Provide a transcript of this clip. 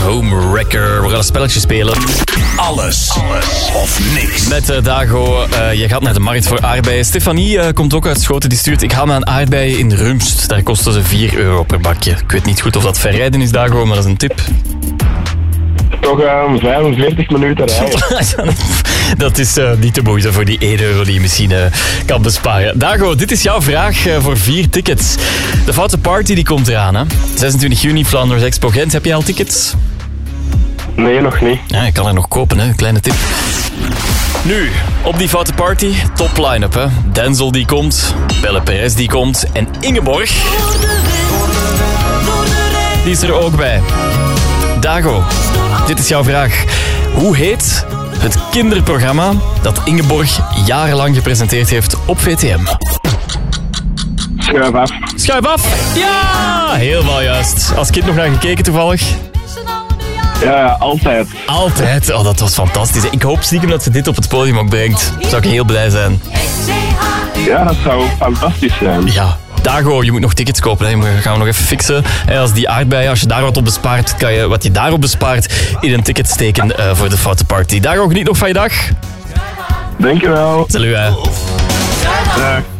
Home Wrecker. We gaan een spelletje spelen. Alles of niks. Met Dago, je gaat naar de markt voor aardbeien. Stefanie komt ook uit Schoten, die stuurt... Ik ga me aan aardbeien in Rumst. Daar kosten ze €4 per bakje. Ik weet niet goed of dat verrijden is, Dago, maar dat is een tip. Toch 45 minuten rijden. Dat is niet de moeite voor die €1 die je misschien kan besparen. Dago, dit is jouw vraag voor 4 tickets. De Foute Party die komt eraan, hè? 26 juni, Flanders Expo Gent. Heb je al tickets? Nee, nog niet. Ja, je kan er nog kopen, hè? Kleine tip. Nu, op die Foute Party, top line-up, hè? Denzel die komt, Belle Perez die komt en Ingeborg... Die is er ook bij. Dago, dit is jouw vraag. Hoe heet het kinderprogramma dat Ingeborg jarenlang gepresenteerd heeft op VTM? Schuif af. Schuif af! Ja! Helemaal juist. Als kind nog naar gekeken toevallig? Ja, altijd. Altijd. Oh, dat was fantastisch. Ik hoop stiekem dat ze dit op het podium ook brengt. Zou ik heel blij zijn. Ja, dat zou fantastisch zijn. Ja. Dago, je moet nog tickets kopen. Hè. Dat gaan we nog even fixen. En als die aardbeien, als je daar wat op bespaart, kan je wat je daarop bespaart in een ticket steken voor de Foute Party. Dago, geniet nog van je dag. Dankjewel. Salut, hè. Dag.